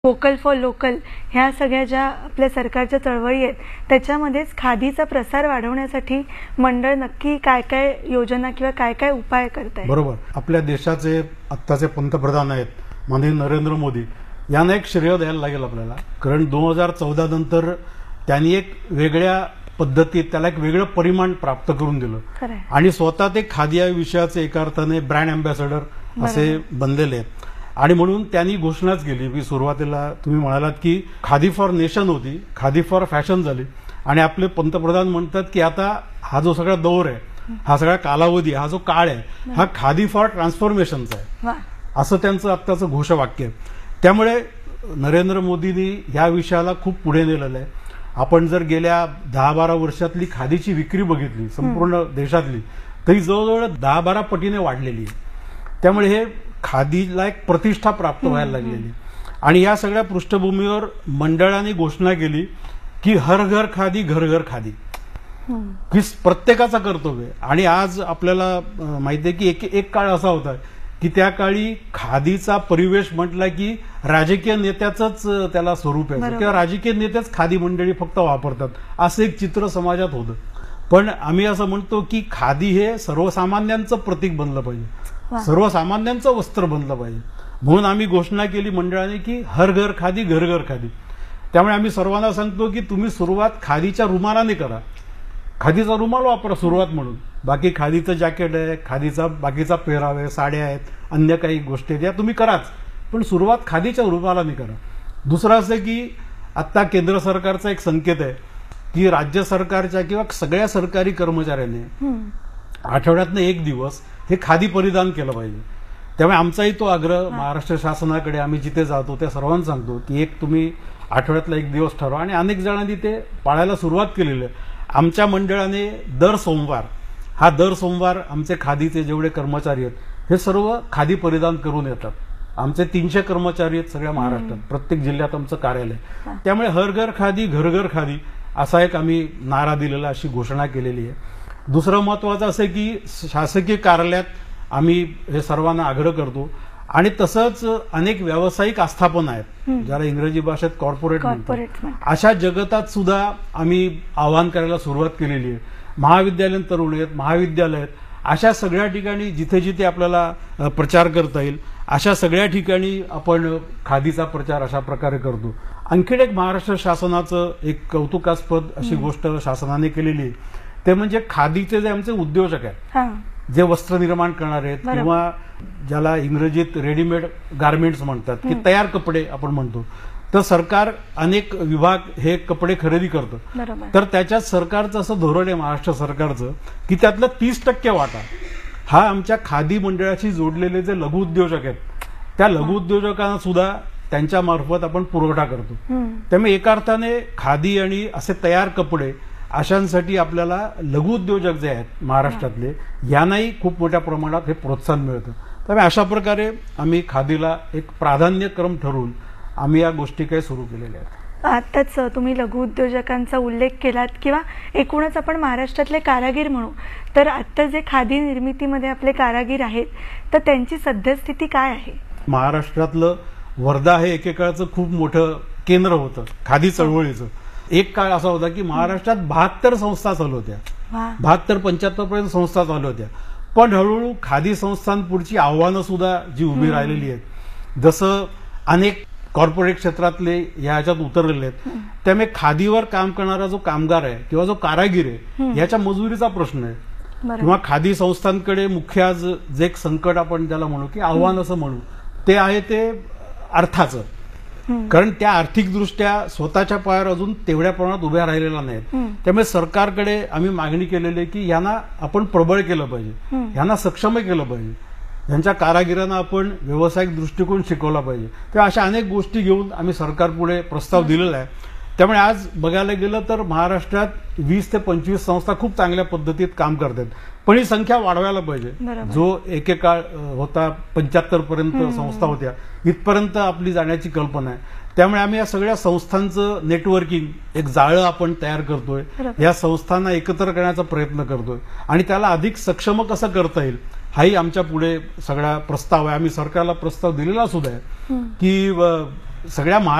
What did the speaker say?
Vocal for local ह्या सगळ्या ज्या आपल्या सरकारच्या चळवळी आहेत त्याच्यामध्येच खादीचा प्रसार वाढवण्यासाठी मंडळ नक्की काय काय योजना किंवा काय काय उपाय करताय? बरोबर. आपल्या देशाचे आत्ताचे पंतप्रधान आहेत माननीय नरेंद्र मोदी यांना एक श्रेय द्यायला लागेल आपल्याला, कारण 2014 नंतर त्यांनी एक वेगळ्या पद्धतीत त्याला एक वेगळं परिमाण प्राप्त करून दिलं आणि स्वतः ते खादी या विषयाचे एका अर्थाने ब्रँड अँबॅसेडर असे बनलेले आहेत. आणि म्हणून त्यांनी घोषणाच केली की सुरुवातीला तुम्ही म्हणालात की खादी फॉर नेशन होती, खादी फॉर फॅशन झाली आणि आपले पंतप्रधान म्हणतात की आता हा जो सगळा दौर आहे, हा सगळा कालावधी, हा जो काळ आहे, हा खादी फॉर ट्रान्सफॉर्मेशनचा आहे, असं त्यांचं आत्ताचं घोषवाक्य आहे. त्यामुळे नरेंद्र मोदींनी या विषयाला खूप पुढे नेलेलं आहे. आपण जर गेल्या 10-12 वर्षातली खादीची विक्री बघितली संपूर्ण देशातली तरी जवळजवळ 10-12 पटीने वाढलेली आहे. त्यामुळे हे खादीला एक प्रतिष्ठा प्राप्त व्हायला लागलेली आणि या सगळ्या पृष्ठभूमीवर मंडळाने घोषणा केली की हर घर खादी घर घर खादी, की प्रत्येकाचं कर्तव्य. आणि आज आपल्याला माहिती आहे की एक काळ असा होता की त्या काळी खादीचा परिवेश म्हटला की राजकीय नेत्याचंच त्याला स्वरूप आहे किंवा राजकीय नेतेच खादी मंडळी फक्त वापरतात असं एक चित्र समाजात होतं. पण आम्ही असं म्हणतो की खादी हे सर्वसामान्यांचं प्रतीक बनलं पाहिजे, सर्वसामान्यांचं वस्त्र बनलं पाहिजे. म्हणून आम्ही घोषणा केली मंडळाने की हर घर खादी घर घर खादी. त्यामुळे आम्ही सर्वांना सांगतो की तुम्ही सुरुवात खादीच्या रुमालाने करा, खादीचा रुमाल वापरा सुरुवात म्हणून. बाकी खादीचं जॅकेट आहे, खादीचा बाकीचा पेहराव आहे, साड्या आहेत, अन्य काही गोष्टी आहेत, या तुम्ही कराच, पण सुरुवात खादीच्या रुमालाने करा. दुसरं असं की आत्ता केंद्र सरकारचा एक संकेत आहे की राज्य सरकारच्या किंवा सगळ्या सरकारी कर्मचाऱ्यांनी आठवड्यातनं एक दिवस हे खादी परिधान केलं पाहिजे. त्यामुळे आमचाही तो आग्रह महाराष्ट्र शासनाकडे आम्ही जिथे जातो त्या सर्वांना सांगतो की एक तुम्ही आठवड्यातला एक दिवस ठरवा आणि अनेक जणांनी ते पाळायला सुरुवात केलेली आहे. आमच्या मंडळाने दर सोमवार आमचे खादीचे जेवढे कर्मचारी आहेत हे सर्व खादी परिधान करून येतात. आमचे 300 कर्मचारी आहेत सगळ्या महाराष्ट्रात, प्रत्येक जिल्ह्यात आमचं कार्यालय. त्यामुळे हर घर खादी घर घर खादी असा एक आम्ही नारा दिलेला, अशी घोषणा केलेली आहे. दुसरं महत्वाचं असं की शासकीय कार्यालयात आम्ही हे सर्वांना आग्रह करतो आणि तसंच अनेक व्यावसायिक आस्थापना आहेत ज्याला इंग्रजी भाषेत कॉर्पोरेट म्हणतात, अशा जगतात सुद्धा आम्ही आवाहन करायला सुरुवात केलेली आहे. महाविद्यालयीन तरुण आहेत, महाविद्यालय आहेत, अशा सगळ्या ठिकाणी जिथे जिथे आपल्याला प्रचार करता येईल अशा सगळ्या ठिकाणी आपण खादीचा प्रचार अशा प्रकारे करतो. आणखीन एक महाराष्ट्र शासनाचं एक कौतुकास्पद अशी गोष्ट शासनाने केलेली आहे, ते म्हणजे खादीचे जे आमचे उद्योजक आहेत, जे वस्त्र निर्माण करणारे आहेत किंवा ज्याला इंग्रजीत रेडीमेड गार्मेंट्स म्हणतात की तयार कपडे आपण म्हणतो, तर सरकार अनेक विभाग हे कपडे खरेदी करतं. तर त्याच्यात सरकारचं असं धोरण आहे महाराष्ट्र सरकारचं की त्यातलं 30% वाटा हा आमच्या खादी मंडळाशी जोडलेले जे लघु उद्योजक आहेत त्या लघु उद्योजकांना सुद्धा त्यांच्या मार्फत आपण पुरवठा करतो. त्यामुळे एका अर्थाने खादी आणि असे तयार कपडे अशांसाठी आपल्याला लघु उद्योजक जे आहेत महाराष्ट्रातले यांनाही खूप मोठ्या प्रमाणात हे प्रोत्साहन मिळतं. त्यामुळे अशा प्रकारे आम्ही खादीला एक प्राधान्यक्रम ठरवून आम्ही या गोष्टी काही सुरू केलेल्या आहेत. आताच तुम्ही लघु उद्योजकांचा उल्लेख केलात किंवा एकूणच आपण महाराष्ट्रातले कारागीर म्हणू तर आता जे खादी निर्मितीमध्ये आपले कारागीर आहेत तर त्यांची सद्यस्थिती काय आहे? महाराष्ट्रातलं वर्धा हे एकेकाळचं खूप मोठं केंद्र होतं खादी चळवळीचं. एक काळ असा होता की महाराष्ट्रात 72 संस्था चालू होत्या, 72-75 पर्यंत संस्था चालू होत्या. पण हळूहळू खादी संस्थांपुढची आव्हानं सुद्धा जी उभी राहिलेली आहेत, जसं अनेक कॉर्पोरेट क्षेत्रातले याच्यात उतरलेले आहेत, त्यामुळे खादीवर काम करणारा जो कामगार आहे किंवा जो कारागीर आहे याच्या मजुरीचा प्रश्न आहे. किंवा खादी संस्थांकडे मुख्य आज जे एक संकट आपण ज्याला म्हणू की आव्हान असं म्हणू ते आहे ते अर्थाचं, कारण त्या आर्थिकदृष्ट्या स्वतःच्या पायावर अजून तेवढ्या प्रमाणात उभ्या राहिलेल्या नाहीत. त्यामुळे सरकारकडे आम्ही मागणी केलेली आहे की यांना आपण प्रबळ केलं पाहिजे, यांना सक्षम केलं पाहिजे, यांच्या कारागिरांना आपण व्यावसायिक दृष्टिकोन शिकवला पाहिजे. तेव्हा अशा अनेक गोष्टी घेऊन आम्ही सरकारपुढे प्रस्ताव दिलेला आहे. त्यामुळे आज बघायला गेलं तर महाराष्ट्रात 20 ते 25 संस्था खूप चांगल्या पद्धतीत काम करतात, पण ही संख्या वाढवायला पाहिजे. जो एकेकाळ होता 75 पर्यंत संस्था होत्या, इथपर्यंत आपली जाण्याची कल्पना आहे. त्यामुळे आम्ही या सगळ्या संस्थांचं नेटवर्किंग एक जाळं आपण तयार करतोय, या संस्थांना एकत्र करण्याचा प्रयत्न करतोय आणि त्याला अधिक सक्षम कसं करता येईल हाही आमच्या पुढे सगळा प्रस्ताव आहे. आम्ही सरकारला प्रस्ताव दिलेला सुद्धा आहे की सगळ्या